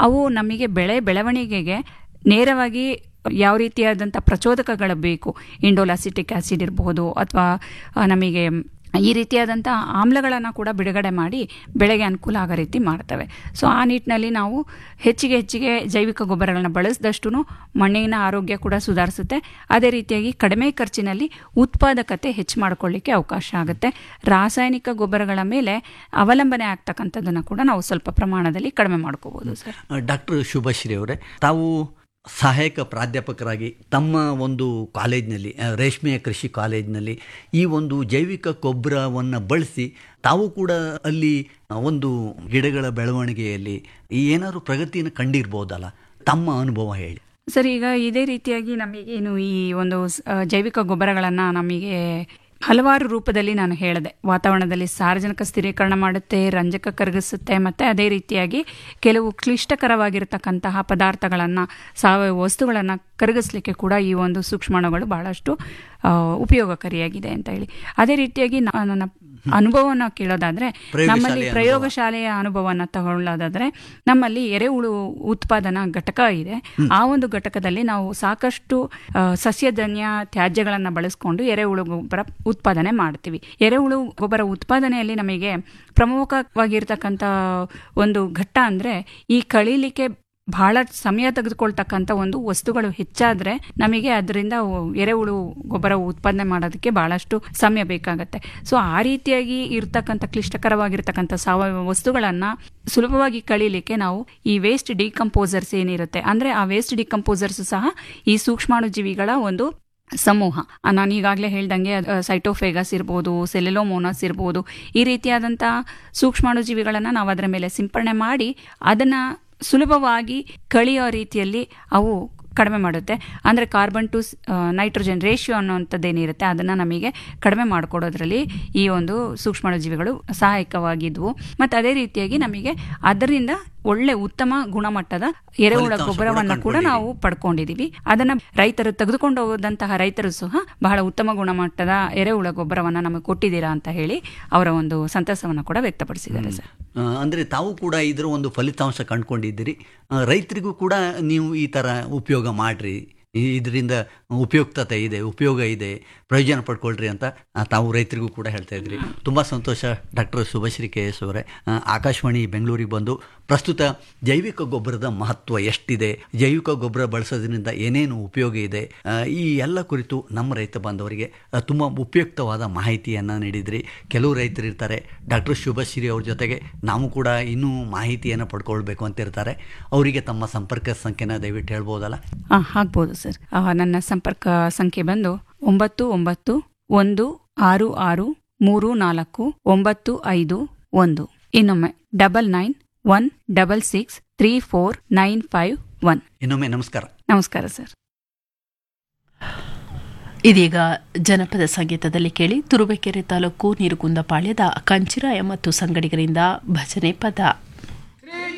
ಅವು ನಮಗೆ ಬೆಳವಣಿಗೆಗೆ ನೇರವಾಗಿ ಯಾವ ರೀತಿಯಾದಂಥ ಪ್ರಚೋದಕಗಳು ಬೇಕು, ಇಂಡೋಲ್ ಅಸಿಟಿಕ್ ಆ್ಯಸಿಡ್ ಇರಬಹುದು ಅಥವಾ ನಮಗೆ ಈ ರೀತಿಯಾದಂಥ ಆಮ್ಲಗಳನ್ನು ಕೂಡ ಬಿಡುಗಡೆ ಮಾಡಿ ಬೆಳೆಗೆ ಅನುಕೂಲ ಆಗೋ ರೀತಿ ಮಾಡ್ತವೆ. ಸೊ ಆ ನಿಟ್ಟಿನಲ್ಲಿ ನಾವು ಹೆಚ್ಚಿಗೆ ಜೈವಿಕ ಗೊಬ್ಬರಗಳನ್ನ ಬಳಸಿದಷ್ಟು ಮಣ್ಣಿನ ಆರೋಗ್ಯ ಕೂಡ ಸುಧಾರಿಸುತ್ತೆ. ಅದೇ ರೀತಿಯಾಗಿ ಕಡಿಮೆ ಖರ್ಚಿನಲ್ಲಿ ಉತ್ಪಾದಕತೆ ಹೆಚ್ಚು ಮಾಡ್ಕೊಳ್ಳಿಕ್ಕೆ ಅವಕಾಶ ಆಗುತ್ತೆ. ರಾಸಾಯನಿಕ ಗೊಬ್ಬರಗಳ ಮೇಲೆ ಅವಲಂಬನೆ ಆಗ್ತಕ್ಕಂಥದ್ದನ್ನು ಕೂಡ ನಾವು ಸ್ವಲ್ಪ ಪ್ರಮಾಣದಲ್ಲಿ ಕಡಿಮೆ ಮಾಡ್ಕೋಬೋದು ಸರ್. ಡಾಕ್ಟರ್ ಶುಭಶ್ರೀ ಅವರೇ, ತಾವು ಸಹಾಯಕ ಪ್ರಾಧ್ಯಾಪಕರಾಗಿ ತಮ್ಮ ಒಂದು ಕಾಲೇಜಿನಲ್ಲಿ, ರೇಷ್ಮೆಯ ಕೃಷಿ ಕಾಲೇಜಿನಲ್ಲಿ ಈ ಒಂದು ಜೈವಿಕ ಗೊಬ್ಬರವನ್ನು ಬಳಸಿ ತಾವು ಕೂಡ ಅಲ್ಲಿ ಒಂದು ಗಿಡಗಳ ಬೆಳವಣಿಗೆಯಲ್ಲಿ ಏನಾದರೂ ಪ್ರಗತಿಯನ್ನು ಕಂಡಿರ್ಬೋದಲ್ಲ, ತಮ್ಮ ಅನುಭವ ಹೇಳಿ ಸರ್. ಈಗ ಇದೇ ರೀತಿಯಾಗಿ ನಮಗೇನು ಈ ಒಂದು ಜೈವಿಕ ಗೊಬ್ಬರಗಳನ್ನು ನಮಗೆ ಹಲವಾರು ರೂಪದಲ್ಲಿ ನಾನು ಹೇಳಿದೆ. ವಾತಾವರಣದಲ್ಲಿ ಸಾರಜನಕ ಸ್ಥಿರೀಕರಣ ಮಾಡುತ್ತೆ, ರಂಜಕ ಕರಗಿಸುತ್ತೆ, ಮತ್ತು ಅದೇ ರೀತಿಯಾಗಿ ಕೆಲವು ಕ್ಲಿಷ್ಟಕರವಾಗಿರತಕ್ಕಂತಹ ಪದಾರ್ಥಗಳನ್ನು, ಸಾವಯವ ವಸ್ತುಗಳನ್ನು ಕರಗಿಸ್ಲಿಕ್ಕೆ ಕೂಡ ಈ ಒಂದು ಸೂಕ್ಷ್ಮಾಣುಗಳು ಬಹಳಷ್ಟು ಉಪಯೋಗಕಾರಿಯಾಗಿದೆ ಅಂತ ಹೇಳಿ. ಅದೇ ರೀತಿಯಾಗಿ ನನ್ನ ಅನುಭವವನ್ನು ಕೇಳೋದಾದರೆ, ನಮ್ಮಲ್ಲಿ ಪ್ರಯೋಗಶಾಲೆಯ ಅನುಭವವನ್ನು ತಗೊಳ್ಳೋದಾದರೆ, ನಮ್ಮಲ್ಲಿ ಎರೆಹುಳು ಉತ್ಪಾದನಾ ಘಟಕ ಇದೆ. ಆ ಒಂದು ಘಟಕದಲ್ಲಿ ನಾವು ಸಾಕಷ್ಟು ಸಸ್ಯಜನ್ಯ ತ್ಯಾಜ್ಯಗಳನ್ನು ಬಳಸ್ಕೊಂಡು ಎರೆಹುಳು ಗೊಬ್ಬರ ಉತ್ಪಾದನೆ ಮಾಡ್ತೀವಿ. ಎರೆಹುಳು ಗೊಬ್ಬರ ಉತ್ಪಾದನೆಯಲ್ಲಿ ನಮಗೆ ಪ್ರಮುಖವಾಗಿರ್ತಕ್ಕಂಥ ಒಂದು ಘಟ್ಟ ಅಂದರೆ, ಈ ಕಳೀಲಿಕ್ಕೆ ಬಹಳ ಸಮಯ ತೆಗೆದುಕೊಳ್ತಕ್ಕಂಥ ಒಂದು ವಸ್ತುಗಳು ಹೆಚ್ಚಾದರೆ ನಮಗೆ ಅದರಿಂದ ಎರೆಹುಳು ಗೊಬ್ಬರ ಉತ್ಪಾದನೆ ಮಾಡೋದಕ್ಕೆ ಬಹಳಷ್ಟು ಸಮಯ ಬೇಕಾಗತ್ತೆ. ಸೊ ಆ ರೀತಿಯಾಗಿ ಇರ್ತಕ್ಕಂಥ ಕ್ಲಿಷ್ಟಕರವಾಗಿರ್ತಕ್ಕಂಥ ಸಾವಯವ ವಸ್ತುಗಳನ್ನು ಸುಲಭವಾಗಿ ಕಳೀಲಿಕ್ಕೆ ನಾವು ಈ ವೇಸ್ಟ್ ಡಿಕಂಪೋಸರ್ಸ್ ಏನಿರುತ್ತೆ, ಅಂದರೆ ಆ ವೇಸ್ಟ್ ಡಿಕಂಪೋಸರ್ಸ್ ಸಹ ಈ ಸೂಕ್ಷ್ಮಾಣುಜೀವಿಗಳ ಒಂದು ಸಮೂಹ. ನಾನು ಈಗಾಗಲೇ ಹೇಳ್ದಂಗೆ ಸೈಟೋಫೇಗಸ್ ಇರ್ಬೋದು, ಸೆಲ್ಯುಲೋಮೋನಸ್ ಇರ್ಬೋದು, ಈ ರೀತಿಯಾದಂಥ ಸೂಕ್ಷ್ಮಾಣುಜೀವಿಗಳನ್ನು ನಾವು ಅದರ ಮೇಲೆ ಸಿಂಪರಣೆ ಮಾಡಿ ಅದನ್ನು ಸುಲಭವಾಗಿ ಕಳಿಯೋ ರೀತಿಯಲ್ಲಿ ಅವು ಕಡಿಮೆ ಮಾಡುತ್ತೆ. ಅಂದರೆ ಕಾರ್ಬನ್ ಟು ನೈಟ್ರೋಜನ್ ರೇಷಿಯೋ ಅನ್ನೋಂಥದ್ದೇನಿರುತ್ತೆ ಅದನ್ನು ನಮಗೆ ಕಡಿಮೆ ಮಾಡಿಕೊಡೋದ್ರಲ್ಲಿ ಈ ಒಂದು ಸೂಕ್ಷ್ಮಾಣುಜೀವಿಗಳು ಸಹಾಯಕವಾಗಿದ್ವು. ಮತ್ತು ಅದೇ ರೀತಿಯಾಗಿ ನಮಗೆ ಅದರಿಂದ ಒಳ್ಳೆ ಉತ್ತಮ ಗುಣಮಟ್ಟದ ಎರೆಹುಳ ಗೊಬ್ಬರವನ್ನು ಕೂಡ ನಾವು ಪಡ್ಕೊಂಡಿದ್ದೀವಿ. ಅದನ್ನು ರೈತರು ತೆಗೆದುಕೊಂಡು ಹೋದಂತಹ ರೈತರು ಸಹ ಬಹಳ ಉತ್ತಮ ಗುಣಮಟ್ಟದ ಎರೆಹುಳ ಗೊಬ್ಬರವನ್ನು ನಮಗೆ ಕೊಟ್ಟಿದ್ದೀರಾ ಅಂತ ಹೇಳಿ ಅವರ ಒಂದು ಸಂತಸವನ್ನು ಕೂಡ ವ್ಯಕ್ತಪಡಿಸಿದ್ದಾರೆ ಸರ್. ಅಂದರೆ ತಾವು ಕೂಡ ಇದರ ಒಂದು ಫಲಿತಾಂಶ ಕಂಡುಕೊಂಡಿದ್ದೀರಿ. ರೈತರಿಗೂ ಕೂಡ ನೀವು ಈ ಥರ ಉಪಯೋಗ ಮಾಡಿರಿ, ಇದರಿಂದ ಉಪಯುಕ್ತತೆ ಇದೆ, ಉಪಯೋಗ ಇದೆ, ಪ್ರಯೋಜನ ಪಡ್ಕೊಳ್ರಿ ಅಂತ ತಾವು ರೈತರಿಗೂ ಕೂಡ ಹೇಳ್ತಾ ಇದ್ರಿ. ತುಂಬ ಸಂತೋಷ ಡಾಕ್ಟರ್ ಶುಭಶ್ರೀ KS ಅವರೇ. ಆಕಾಶವಾಣಿ ಬೆಂಗಳೂರಿಗೆ ಬಂದು ಪ್ರಸ್ತುತ ಜೈವಿಕ ಗೊಬ್ಬರದ ಮಹತ್ವ ಎಷ್ಟಿದೆ, ಜೈವಿಕ ಗೊಬ್ಬರ ಬಳಸೋದ್ರಿಂದ ಏನೇನು ಉಪಯೋಗ ಇದೆ, ಈ ಎಲ್ಲ ಕುರಿತು ನಮ್ಮ ರೈತ ಬಾಂಧವರಿಗೆ ತುಂಬ ಉಪಯುಕ್ತವಾದ ಮಾಹಿತಿಯನ್ನು ನೀಡಿದ್ರಿ. ಕೆಲವು ರೈತರು ಇರ್ತಾರೆ, ಡಾಕ್ಟರ್ ಶುಭಶ್ರೀ ಅವ್ರ ಜೊತೆಗೆ ನಾವು ಕೂಡ ಇನ್ನೂ ಮಾಹಿತಿಯನ್ನು ಪಡ್ಕೊಳ್ಬೇಕು ಅಂತಿರ್ತಾರೆ. ಅವರಿಗೆ ತಮ್ಮ ಸಂಪರ್ಕ ಸಂಖ್ಯೆನ ದಯವಿಟ್ಟು ಹೇಳ್ಬೋದಲ್ಲ? ಆಗ್ಬೋದು ಸರ್. ನನ್ನ ಸಂಪರ್ಕ ಸಂಖ್ಯೆ ಬಂದು 9916634951. ಇನ್ನೊಮ್ಮೆ 9916634951. ಇನ್ನೊಮ್ಮೆ ನಮಸ್ಕಾರ. ನಮಸ್ಕಾರ ಸರ್. ಇದೀಗ ಜನಪದ ಸಂಗೀತದಲ್ಲಿ ಕೇಳಿ ತುರುವೇಕೆರೆ ತಾಲೂಕು ನೀರುಗುಂದಪಾಳ್ಯದ ಕಂಚಿರಾಯ ಮತ್ತು ಸಂಗಡಿಗರಿಂದ ಭಜನೆ ಪದ.